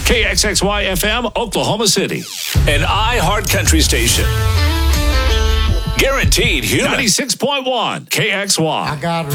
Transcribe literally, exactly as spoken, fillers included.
K X X Y F M, Oklahoma City. An iHeart Country station. Guaranteed human. ninety-six point one K X Y. I got